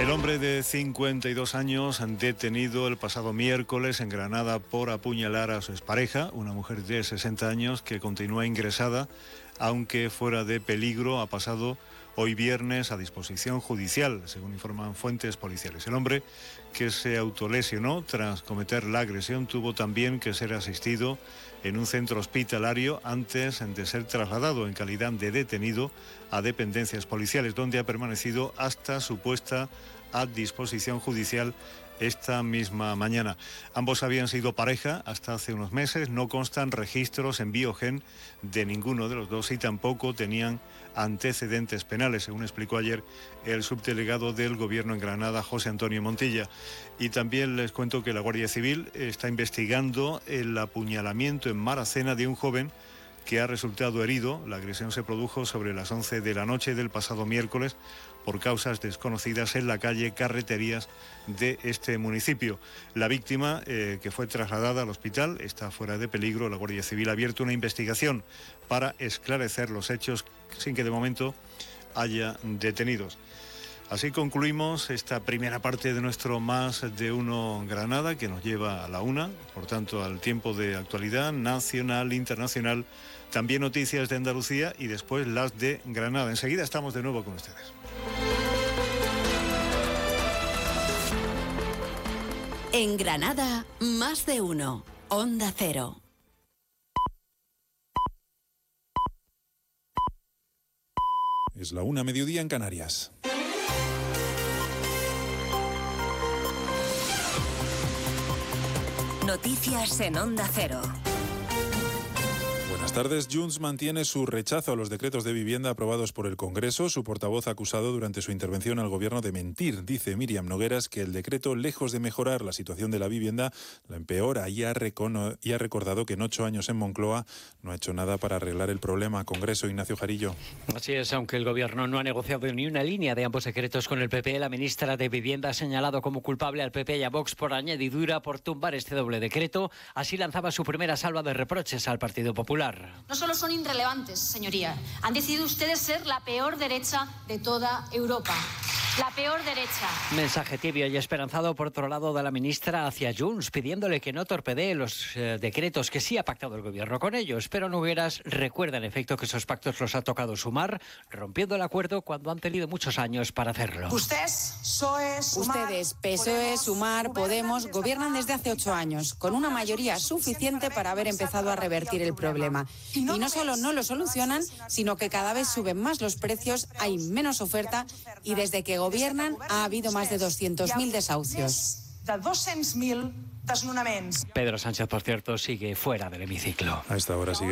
El hombre de 52 años, detenido el pasado miércoles en Granada por apuñalar a su expareja, una mujer de 60 años que continúa ingresada, aunque fuera de peligro, ha pasado hoy viernes a disposición judicial, según informan fuentes policiales. El hombre, que se autolesionó tras cometer la agresión, tuvo también que ser asistido en un centro hospitalario antes de ser trasladado en calidad de detenido a dependencias policiales, donde ha permanecido hasta su puesta a disposición judicial esta misma mañana. Ambos habían sido pareja hasta hace unos meses, no constan registros en Biogen de ninguno de los dos y tampoco tenían antecedentes penales, según explicó ayer el subdelegado del Gobierno en Granada, José Antonio Montilla. Y también les cuento que la Guardia Civil está investigando el apuñalamiento en Maracena de un joven que ha resultado herido. La agresión se produjo sobre las 11 de la noche del pasado miércoles por causas desconocidas en la calle Carreterías de este municipio. La víctima, que fue trasladada al hospital, está fuera de peligro. La Guardia Civil ha abierto una investigación para esclarecer los hechos sin que de momento haya detenidos. Así concluimos esta primera parte de nuestro Más de Uno Granada, que nos lleva a la una, por tanto al tiempo de actualidad nacional, internacional, también noticias de Andalucía y después las de Granada. Enseguida estamos de nuevo con ustedes. En Granada, Más de Uno, Onda Cero. Es la 1:00 mediodía en Canarias. Noticias en Onda Cero. Buenas tardes. Junts mantiene su rechazo a los decretos de vivienda aprobados por el Congreso. Su portavoz ha acusado durante su intervención al Gobierno de mentir. Dice Míriam Nogueras que el decreto, lejos de mejorar la situación de la vivienda, la empeora y ha recordado que en 8 años en Moncloa no ha hecho nada para arreglar el problema. Congreso, Ignacio Jarillo. Así es, aunque el Gobierno no ha negociado ni una línea de ambos decretos con el PP, la ministra de Vivienda ha señalado como culpable al PP y a Vox por añadidura por tumbar este doble decreto. Así lanzaba su primera salva de reproches al Partido Popular. No solo son irrelevantes, señoría. Han decidido ustedes ser la peor derecha de toda Europa. La peor derecha. Mensaje tibio y esperanzado, por otro lado, de la ministra hacia Junts, pidiéndole que no torpedee los decretos que sí ha pactado el Gobierno con ellos. Pero Nogueras recuerda, en efecto, que esos pactos los ha tocado Sumar, rompiendo el acuerdo cuando han tenido muchos años para hacerlo. Ustedes, PSOE, Sumar, Podemos, gobiernan desde hace 8 años, con una mayoría suficiente para haber empezado a revertir el problema. Y no solo no lo solucionan, sino que cada vez suben más los precios, hay menos oferta y desde que gobiernan ha habido más de 200.000 desahucios. Pedro Sánchez, por cierto, sigue fuera del hemiciclo. A esta hora sigue